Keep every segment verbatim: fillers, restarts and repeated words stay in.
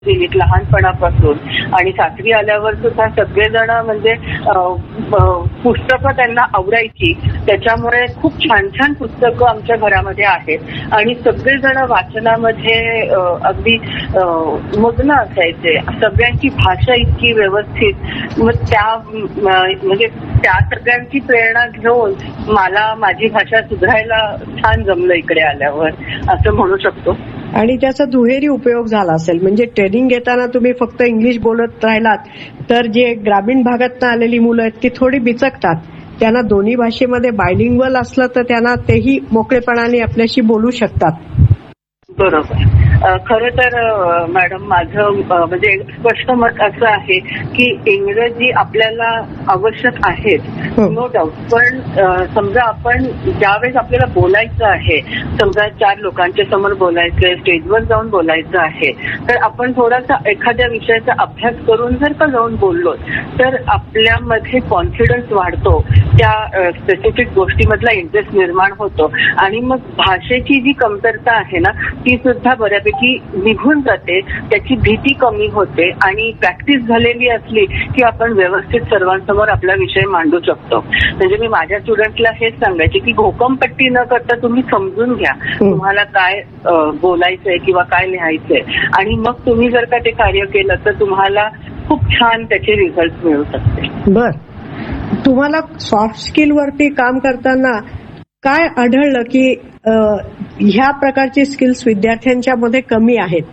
दिलीत लहानपणापासून आणि सासरी आल्यावर सुद्धा सगळेजण म्हणजे पुस्तकं त्यांना आवडायची. त्याच्यामुळे खूप छान छान पुस्तकं आमच्या घरामध्ये आहेत आणि सगळेजण वाचनामध्ये अगदी मग्न असायचे. सगळ्यांची भाषा इतकी व्यवस्थित. मग त्या म्हणजे त्या सगळ्यांची प्रेरणा घेऊन मला माझी भाषा सुधारायला छान जमलं इकडे आल्यावर असं म्हणू शकतो. आणि त्याचा दुहेरी उपयोग झाला असेल. म्हणजे ट्रेनिंग घेताना तुम्ही फक्त इंग्लिश बोलत राहिलात तर जे ग्रामीण भागातून आलेली मुलं आहेत ती थोडी बिचकतात. त्यांना दोन्ही भाषेमध्ये बायलिंग्वल असलं तर त्यांना तेही मोकळेपणाने आपल्याशी बोलू शकतात. बरोबर. खरं तर मॅडम माझं म्हणजे स्पष्ट मत असं आहे की इंग्रजी आपल्याला आवश्यक आहेच, नो डाऊट. पण समजा आपण ज्यावेळेस आपल्याला बोलायचं आहे, समजा चार लोकांच्या समोर बोलायचंय, स्टेजवर जाऊन बोलायचं आहे, तर आपण थोडासा एखाद्या विषयाचा अभ्यास करून जर का जाऊन बोललो तर आपल्यामध्ये कॉन्फिडन्स वाढतो, त्या स्पेसिफिक गोष्टीमधला इंटरेस्ट निर्माण होतो आणि मग भाषेची जी कमतरता आहे ना ती सुद्धा बऱ्यापैकी निघून जाते. त्याची भीती कमी होते आणि प्रॅक्टिस झालेली असली की आपण व्यवस्थित सर्वांसमोर आपला विषय मांडू शकतो. म्हणजे मी माझ्या स्टुडंटला हेच सांगायचे की घोकमपट्टी न करता तुम्ही समजून घ्या तुम्हाला काय बोलायचंय किंवा काय लिहायचंय आणि मग तुम्ही जर का ते कार्य केलं तर तुम्हाला खूप छान त्याचे रिझल्ट मिळू शकते. बर, तुम्हाला सॉफ्ट स्किल वरती काम करताना काय आढळलं की ह्या प्रकारचे स्किल्स विद्यार्थ्यांच्या मध्ये कमी आहेत?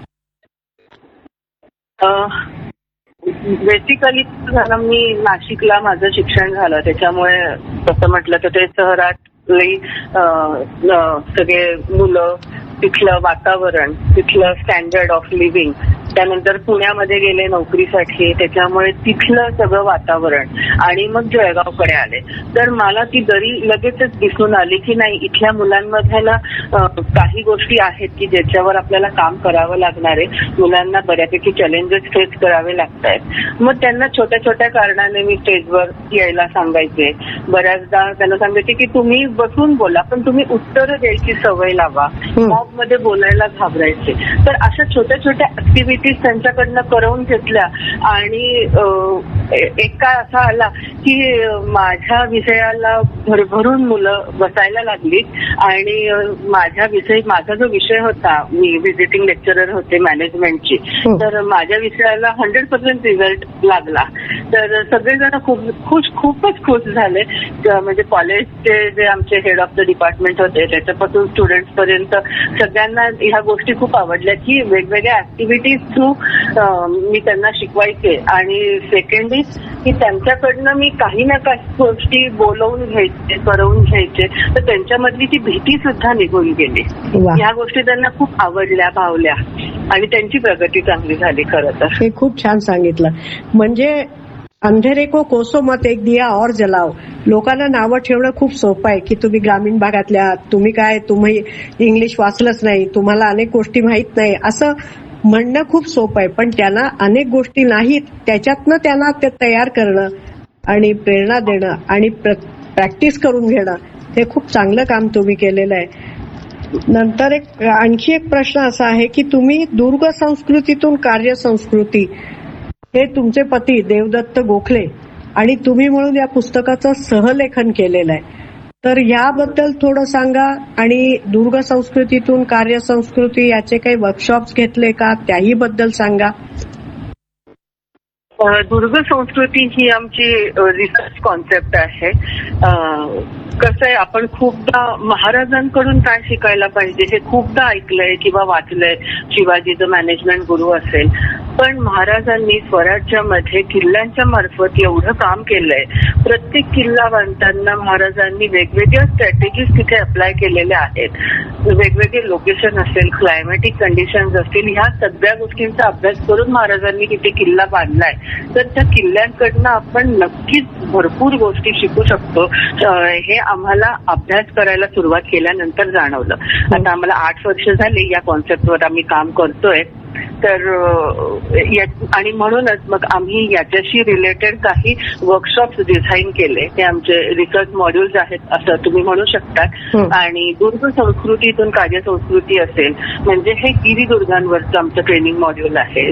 बेसिकली मी नाशिकला माझं शिक्षण झालं, त्याच्यामुळे तसं म्हटलं तर ते शहरातली सगळे मुलं, तिथलं वातावरण, तिथलं स्टँडर्ड ऑफ लिव्हिंग, त्यानंतर पुण्यामध्ये गेले नोकरीसाठी, त्याच्यामुळे तिथलं सगळं वातावरण आणि मग जळगावकडे आले तर मला ती दरी लगेचच दिसून आली की नाही इथल्या मुलांमध्ये ना काही गोष्टी आहेत की ज्याच्यावर आपल्याला काम करावं लागणार आहे. मुलांना बऱ्यापैकी चॅलेंजेस फेस करावे लागत आहेत. मग त्यांना छोट्या छोट्या कारणाने मी स्टेजवर यायला सांगायचे. बऱ्याचदा त्यांना सांगायचे की तुम्ही बसून बोला पण तुम्ही उत्तरं द्यायची सवय लावा. मॉब मध्ये बोलायला घाबरायचे. तर अशा छोट्या छोट्या ऍक्टिव्हिटीज त्यांच्याकडनं करवून घेतल्या आणि एक काळ असा आला की माझ्या विषयाला भरभरून मुलं बसायला लागली आणि माझ्या विषयी माझा जो विषय होता, मी व्हिजिटिंग लेक्चरर होते मॅनेजमेंटची, तर माझ्या विषयाला हंड्रेड पर्सेंट रिझल्ट लागला. तर सगळेजण खूप खुश खूपच खुश झाले. म्हणजे कॉलेजचे जे आमचे हेड ऑफ द डिपार्टमेंट होते त्याच्यापासून स्टुडंट्स पर्यंत सगळ्यांना ह्या गोष्टी खूप आवडल्या की वेगवेगळ्या ऍक्टिव्हिटीज थ्रू मी त्यांना शिकवायचे. आणि सेकंड इज की त्यांच्याकडनं मी काही ना काही गोष्टी बोलवून घ्यायचे, करवून घ्यायचे, तर त्यांच्यामधली ती भीती सुद्धा निघून गेली. ह्या गोष्टी त्यांना खूप आवडल्या, भावल्या आणि त्यांची प्रगती चांगली झाली. खरं तर हे खूप छान सांगितलं. म्हणजे अंधेरे को कोसो मत एक दिया और जलाव. लोकांना नावं ठेवणं खूप सोपं आहे की तुम्ही ग्रामीण भागातल्या, तुम्ही काय, तुम्ही इंग्लिश वाचलंच नाही, तुम्हाला अनेक गोष्टी माहित नाही, असं म्हणणं खूप सोपं आहे. पण त्यांना अनेक गोष्टी नाहीत त्याच्यातनं त्यांना ते तयार करणं आणि प्रेरणा देणं आणि प्रॅक्टिस करून घेणं हे खूप चांगलं काम तुम्ही केलेलं आहे. नंतर एक आणखी एक प्रश्न असा आहे की तुम्ही दुर्ग संस्कृतीतून कार्य संस्कृती हे तुमचे पती देवदत्त गोखले आणि तुम्ही म्हणून या पुस्तकाचं सहलेखन केलेलं आहे. तर याबद्दल थोडं सांगा आणि दुर्ग संस्कृतीतून कार्य संस्कृती याचे काही वर्कशॉप्स घेतले का त्याही बद्दल सांगा. दुर्ग संस्कृती ही आमची रिसर्च कॉन्सेप्ट आहे. कसं आहे, आपण खूपदा महाराजांकडून काय शिकायला पाहिजे हे खूपदा ऐकलंय किंवा वाचलंय. शिवाजीचं मॅनेजमेंट गुरु असेल, पण महाराजांनी स्वराज्यामध्ये किल्ल्यांच्या मार्फत एवढं काम केलंय. प्रत्येक किल्ला बांधताना महाराजांनी वेगवेगळ्या स्ट्रॅटेजीज तिथे अप्लाय केलेल्या आहेत. वेगवेगळे लोकेशन असेल, क्लायमॅटिक कंडिशन्स असतील, ह्या सगळ्या गोष्टींचा अभ्यास करून महाराजांनी तिथे किल्ला बांधलाय. तर त्या किल्ल्यांकडनं आपण नक्कीच भरपूर गोष्टी शिकू शकतो. हे आम्हाला अभ्यास करायला सुरुवात केल्यानंतर जाणवलं. आता आम्हाला आठ वर्ष झाली या कॉन्सेप्टवर आम्ही काम करतोय तर आणि म्हणूनच मग आम्ही याच्याशी रिलेटेड काही वर्कशॉप्स डिझाईन केले. ते आमचे रिसर्च मॉड्यूल्स आहेत असं तुम्ही म्हणू शकता. आणि दुर्ग संस्कृतीतून कार्यसंस्कृती असेल म्हणजे हे गिरिदुर्गांवरचं आमचं ट्रेनिंग मॉड्यूल आहे.